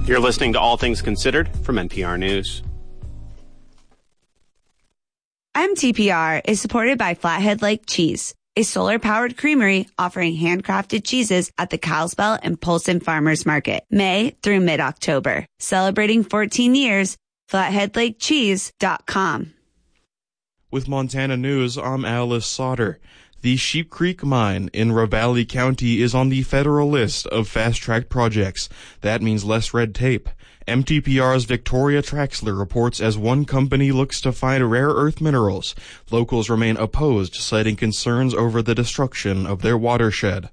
You're listening to All Things Considered from NPR News. MTPR is supported by Flathead Lake Cheese, a solar-powered creamery offering handcrafted cheeses at the Kalispell and Polson Farmers Market, May through mid-October. Celebrating 14 years, flatheadlakecheese.com. With Montana News, I'm Alice Sauter. The Sheep Creek Mine in Ravalli County is on the federal list of fast-track projects. That means less red tape. MTPR's Victoria Traxler reports as one company looks to find rare earth minerals, locals remain opposed, citing concerns over the destruction of their watershed.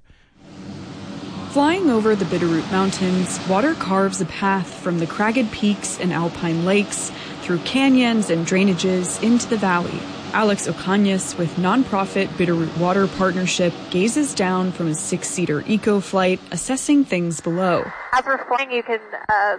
Flying over the Bitterroot Mountains, water carves a path from the cragged peaks and alpine lakes, through canyons and drainages into the valley. Alex Ocañas with nonprofit Bitterroot Water Partnership gazes down from a 6-seater eco-flight, assessing things below. As we're flying, you can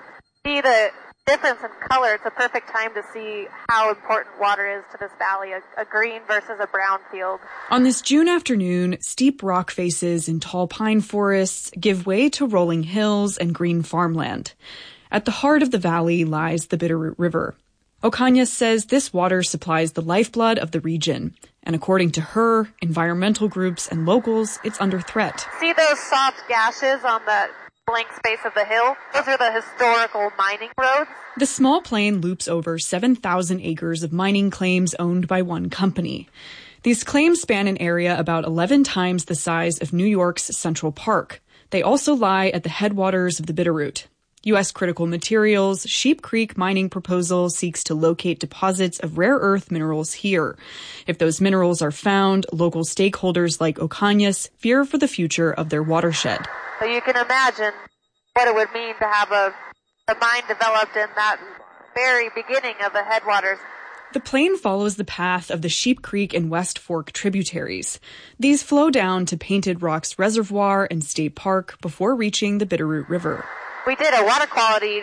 see the difference in color. It's a perfect time to see how important water is to this valley, a green versus a brown field. On this June afternoon, steep rock faces and tall pine forests give way to rolling hills and green farmland. At the heart of the valley lies the Bitterroot River. Ocañas says this water supplies the lifeblood of the region, and according to her, environmental groups and locals, it's under threat. See those soft gashes on the blank space of the hill? Those are the historical mining roads. The small plain loops over 7,000 acres of mining claims owned by one company. These claims span an area about 11 times the size of New York's Central Park. They also lie at the headwaters of the Bitterroot. U.S. Critical Materials' Sheep Creek mining proposal seeks to locate deposits of rare earth minerals here. If those minerals are found, local stakeholders like Ocañas fear for the future of their watershed. So you can imagine what it would mean to have a mine developed in that very beginning of the headwaters. The plain follows the path of the Sheep Creek and West Fork tributaries. These flow down to Painted Rocks Reservoir and State Park before reaching the Bitterroot River. We did a water quality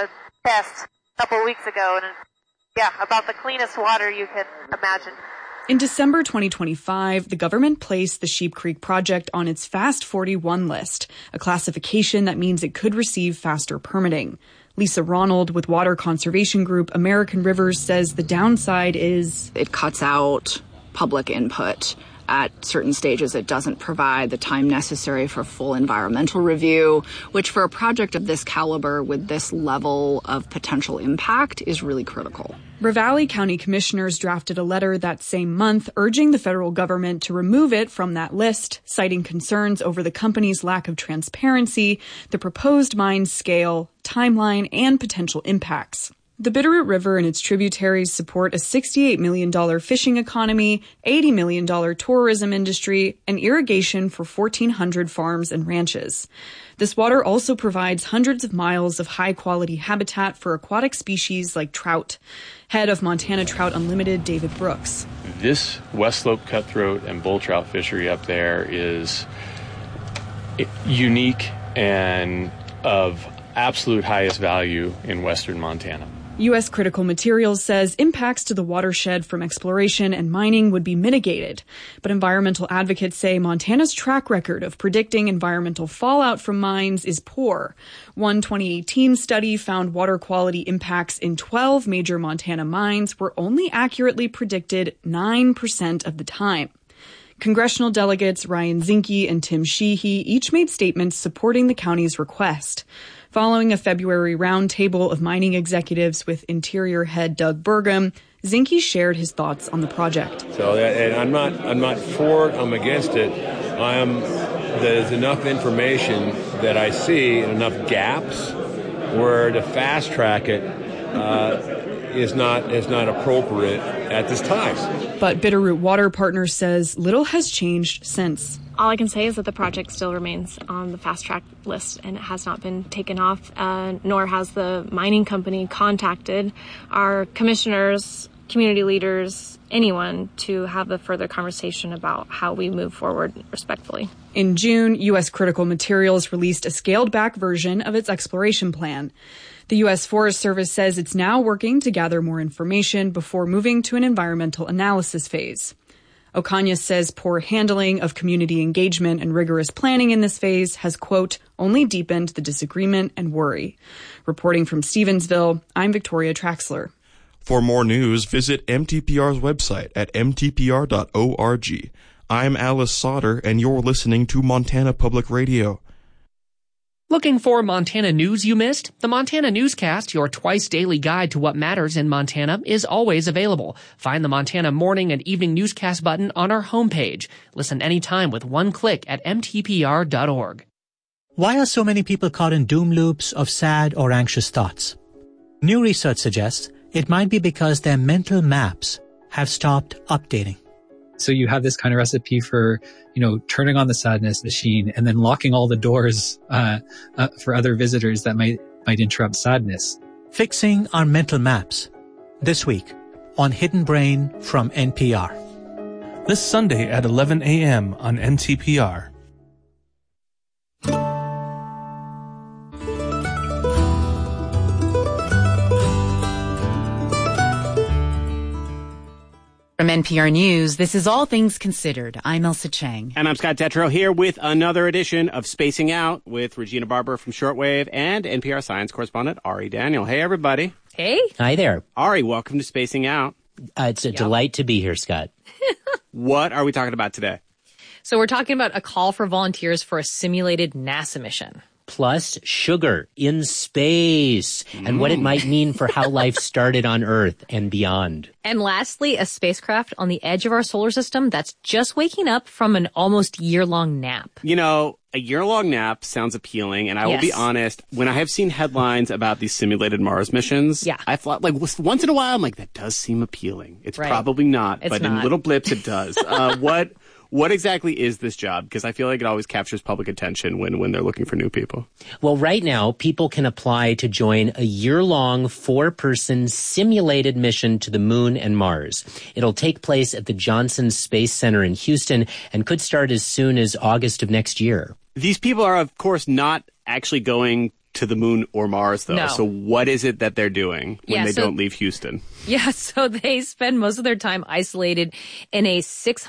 test a couple of weeks ago, and about the cleanest water you can imagine. In December 2025, the government placed the Sheep Creek project on its Fast 41 list, a classification that means it could receive faster permitting. Lisa Ronald with water conservation group American Rivers says the downside is it cuts out public input. At certain stages, it doesn't provide the time necessary for full environmental review, which for a project of this caliber with this level of potential impact is really critical. Ravalli County commissioners drafted a letter that same month urging the federal government to remove it from that list, citing concerns over the company's lack of transparency, the proposed mine's scale, timeline, and potential impacts. The Bitterroot River and its tributaries support a $68 million fishing economy, $80 million tourism industry, and irrigation for 1,400 farms and ranches. This water also provides hundreds of miles of high-quality habitat for aquatic species like trout. Head of Montana Trout Unlimited, David Brooks. This West Slope cutthroat and bull trout fishery up there is unique and of absolute highest value in western Montana. U.S. Critical Materials says impacts to the watershed from exploration and mining would be mitigated. But environmental advocates say Montana's track record of predicting environmental fallout from mines is poor. One 2018 study found water quality impacts in 12 major Montana mines were only accurately predicted 9% of the time. Congressional delegates Ryan Zinke and Tim Sheehy each made statements supporting the county's request. Following a February roundtable of mining executives with Interior head Doug Burgum, Zinke shared his thoughts on the project. So, and I'm not for it. I'm against it. There's enough information that I see and enough gaps where to fast track it is not appropriate at this time. But Bitterroot Water Partners says little has changed since. All I can say is that the project still remains on the fast track list and it has not been taken off, nor has the mining company contacted our commissioners, community leaders, anyone to have a further conversation about how we move forward respectfully. In June, U.S. Critical Materials released a scaled-back version of its exploration plan. The U.S. Forest Service says it's now working to gather more information before moving to an environmental analysis phase. Ocaña says poor handling of community engagement and rigorous planning in this phase has, quote, only deepened the disagreement and worry. Reporting from Stevensville, I'm Victoria Traxler. For more news, visit MTPR's website at mtpr.org. I'm Alice Sauter, and you're listening to Montana Public Radio. Looking for Montana news you missed? The Montana Newscast, your twice-daily guide to what matters in Montana, is always available. Find the Montana Morning and Evening Newscast button on our homepage. Listen anytime with one click at mtpr.org. Why are so many people caught in doom loops of sad or anxious thoughts? New research suggests it might be because their mental maps have stopped updating. So you have this kind of recipe for, turning on the sadness machine and then locking all the doors for other visitors that might interrupt sadness. Fixing our mental maps. This week on Hidden Brain from NPR. This Sunday at 11 a.m. on NTPR. From NPR News, this is All Things Considered. I'm Elsa Chang. And I'm Scott Detrow here with another edition of Spacing Out with Regina Barber from Shortwave and NPR science correspondent Ari Daniel. Hey, everybody. Hey. Hi there. Ari, welcome to Spacing Out. It's a delight to be here, Scott. What are we talking about today? So we're talking about a call for volunteers for a simulated NASA mission. Plus sugar in space and what it might mean for how life started on Earth and beyond. And lastly, a spacecraft on the edge of our solar system that's just waking up from an almost year-long nap. A year-long nap sounds appealing, and I will be honest, when I have seen headlines about these simulated Mars missions, I thought, once in a while, I'm like, that does seem appealing. It's probably not, but in little blips it does. What exactly is this job? Because I feel like it always captures public attention when they're looking for new people. Well, right now, people can apply to join a year-long 4-person simulated mission to the Moon and Mars. It'll take place at the Johnson Space Center in Houston and could start as soon as August of next year. These people are, of course, not actually going to the Moon or Mars, though. No. So what is it that they're doing when they don't leave Houston? Yeah, so they spend most of their time isolated in a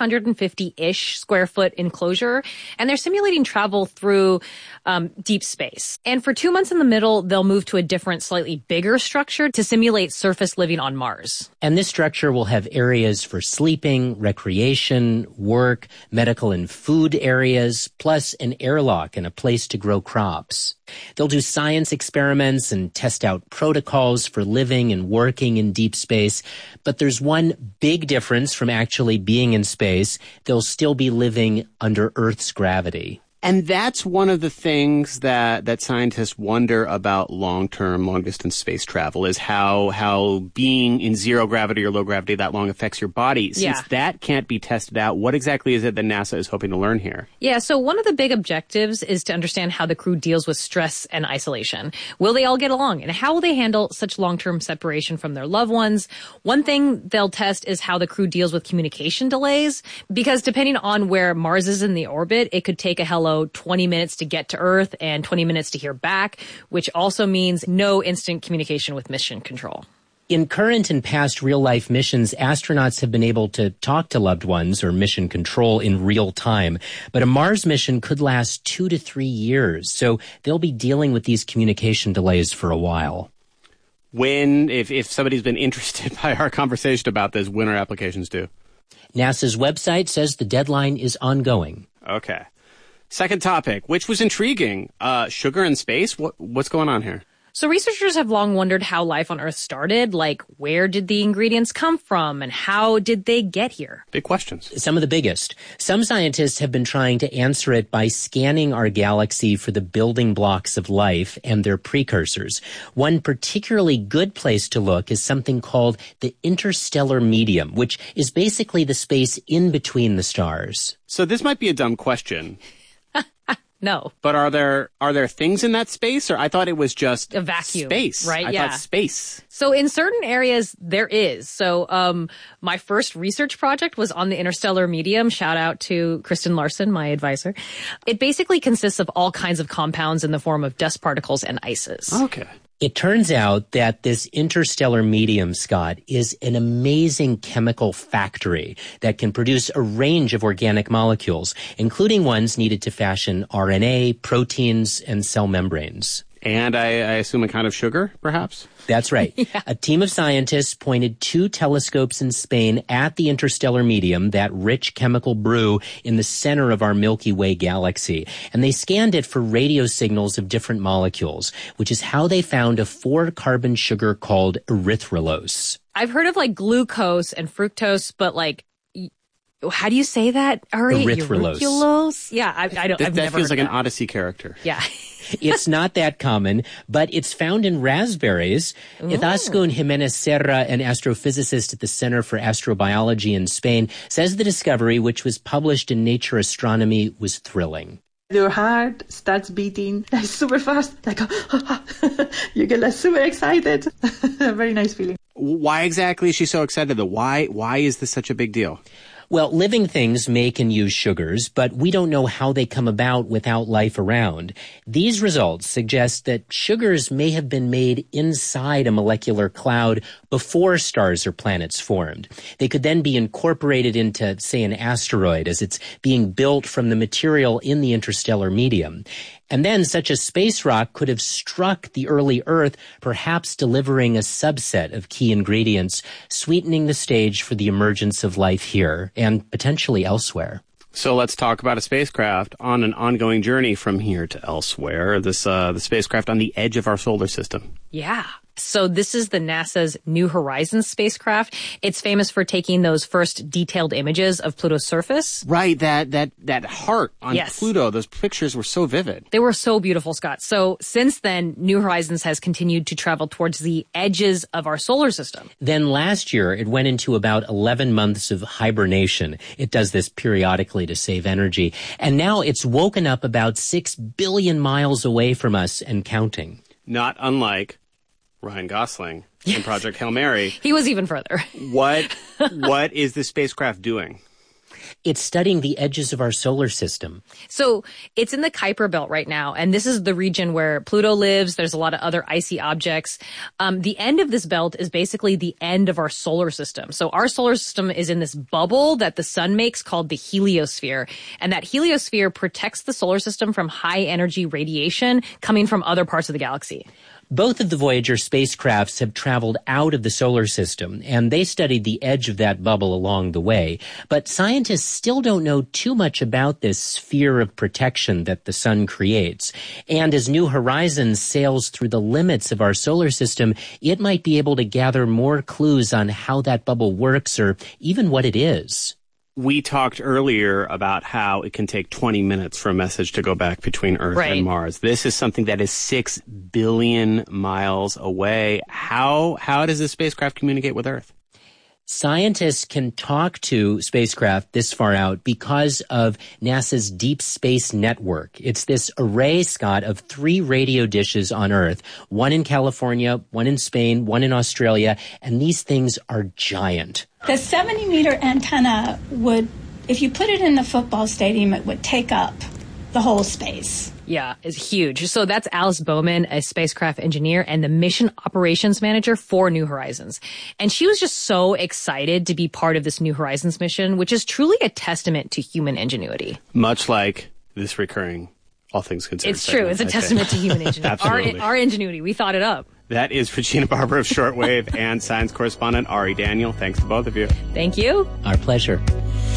650-ish square foot enclosure, and they're simulating travel through deep space. And for 2 months in the middle, they'll move to a different, slightly bigger structure to simulate surface living on Mars. And this structure will have areas for sleeping, recreation, work, medical and food areas, plus an airlock and a place to grow crops. They'll do science experiments and test out protocols for living and working in deep space. But there's one big difference from actually being in space. They'll still be living under Earth's gravity. And that's one of the things that scientists wonder about long-term, long-distance space travel is how being in zero gravity or low gravity that long affects your body. Since that can't be tested out, what exactly is it that NASA is hoping to learn here? Yeah, so one of the big objectives is to understand how the crew deals with stress and isolation. Will they all get along? And how will they handle such long-term separation from their loved ones? One thing they'll test is how the crew deals with communication delays, because depending on where Mars is in the orbit, it could take a hello 20 minutes to get to Earth and 20 minutes to hear back, which also means no instant communication with mission control. In current and past real-life missions, astronauts have been able to talk to loved ones or mission control in real time. But a Mars mission could last 2 to 3 years, so they'll be dealing with these communication delays for a while. If somebody's been interested by our conversation about this, when are applications due? NASA's website says the deadline is ongoing. Okay. Second topic, which was intriguing. Sugar in space? What's going on here? So researchers have long wondered how life on Earth started, like where did the ingredients come from and how did they get here? Big questions. Some of the biggest. Some scientists have been trying to answer it by scanning our galaxy for the building blocks of life and their precursors. One particularly good place to look is something called the interstellar medium, which is basically the space in between the stars. So this might be a dumb question. No. But are there things in that space? Or I thought it was just a vacuum, space. Right? I thought space. So in certain areas, there is. So my first research project was on the interstellar medium. Shout out to Kristen Larson, my advisor. It basically consists of all kinds of compounds in the form of dust particles and ices. Okay. It turns out that this interstellar medium, Scott, is an amazing chemical factory that can produce a range of organic molecules, including ones needed to fashion RNA, proteins, and cell membranes. And I assume a kind of sugar, perhaps? That's right. Yeah. A team of scientists pointed 2 telescopes in Spain at the interstellar medium, that rich chemical brew in the center of our Milky Way galaxy. And they scanned it for radio signals of different molecules, which is how they found a 4-carbon sugar called erythrulose. I've heard of like glucose and fructose, but like, how do you say that, Ari? Erythrulose. Yeah, I've never heard that feels like an Odyssey character. Yeah. It's not that common, but it's found in raspberries. Izaskun Jimenez Serra, an astrophysicist at the Center for Astrobiology in Spain, says the discovery, which was published in Nature Astronomy, was thrilling. Your heart starts beating super fast, like you get super excited. Very nice feeling. Why exactly is she so excited, though? Why is this such a big deal? Well, living things make and use sugars, but we don't know how they come about without life around. These results suggest that sugars may have been made inside a molecular cloud before stars or planets formed. They could then be incorporated into, say, an asteroid as it's being built from the material in the interstellar medium. And then such a space rock could have struck the early Earth, perhaps delivering a subset of key ingredients, sweetening the stage for the emergence of life here and potentially elsewhere. So let's talk about a spacecraft on an ongoing journey from here to elsewhere. The spacecraft on the edge of our solar system. Yeah. So this is the NASA's New Horizons spacecraft. It's famous for taking those first detailed images of Pluto's surface. Right, that heart on Pluto. Those pictures were so vivid. They were so beautiful, Scott. So since then, New Horizons has continued to travel towards the edges of our solar system. Then last year, it went into about 11 months of hibernation. It does this periodically to save energy. And now it's woken up about 6 billion miles away from us and counting. Not unlike Ryan Gosling in Project Hail Mary. He was even further. What is the spacecraft doing? It's studying the edges of our solar system. So it's in the Kuiper Belt right now, and this is the region where Pluto lives. There's a lot of other icy objects. The end of this belt is basically the end of our solar system. So our solar system is in this bubble that the sun makes called the heliosphere, and that heliosphere protects the solar system from high-energy radiation coming from other parts of the galaxy. Both of the Voyager spacecrafts have traveled out of the solar system, and they studied the edge of that bubble along the way. But scientists still don't know too much about this sphere of protection that the sun creates. And as New Horizons sails through the limits of our solar system, it might be able to gather more clues on how that bubble works or even what it is. We talked earlier about how it can take 20 minutes for a message to go back between Earth and Mars. This is something that is 6 billion miles away. How does this spacecraft communicate with Earth? Scientists can talk to spacecraft this far out because of NASA's Deep Space Network. It's this array, Scott, of 3 radio dishes on Earth, one in California, one in Spain, one in Australia, and these things are giant. The 70-meter antenna would, if you put it in the football stadium, it would take up the whole space. Yeah, it's huge. So that's Alice Bowman, a spacecraft engineer and the mission operations manager for New Horizons. And she was just so excited to be part of this New Horizons mission, which is truly a testament to human ingenuity. Much like this recurring All Things Considered. It's true. It's a testament to human ingenuity. Absolutely. Our ingenuity. We thought it up. That is Regina Barber of Shortwave and science correspondent Ari Daniel. Thanks to both of you. Thank you. Our pleasure.